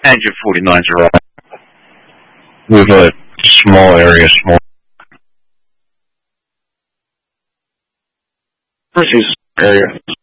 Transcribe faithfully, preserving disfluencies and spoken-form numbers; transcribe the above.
Engine forty-nine's right. We've a small area, small. Proceed area.